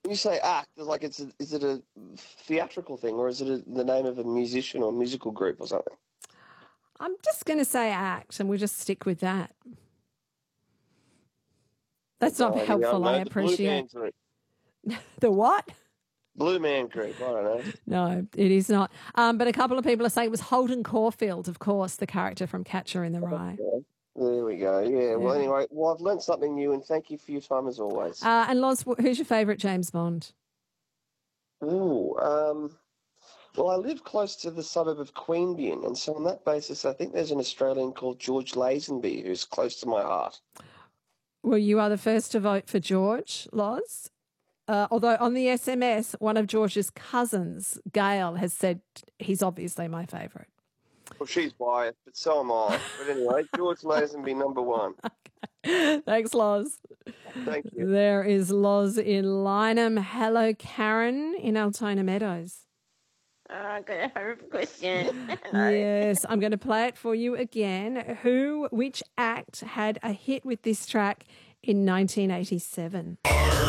When you say act, like is it a theatrical thing or is it the name of a musician or musical group or something? I'm just going to say act, and we'll just stick with that. That's not No idea. I don't helpful, I know. The Blue Man appreciate. Group. The what? Blue Man Group. I don't know. No, it is not. But a couple of people are saying it was Holden Caulfield, of course, the character from Catcher in the Rye. Yeah. There we go. Yeah. Well, Yeah. anyway, I've learnt something new, and thank you for your time as always. And Loz, who's your favourite James Bond? Ooh. Well, I live close to the suburb of Queanbeyan, and so on that basis, I think there's an Australian called George Lazenby who's close to my heart. Well, you are the first to vote for George, Loz. Although on the SMS, one of George's cousins, Gail, has said he's obviously my favourite. Well, she's biased, but so am I. But anyway, George Lazenby, number one. Thanks, Loz. Thank you. There is Loz in Lynham. Hello, Karen in Altona Meadows. Oh, I've got a horrible question. Yes, I'm going to play it for you again. Which act had a hit with this track in 1987?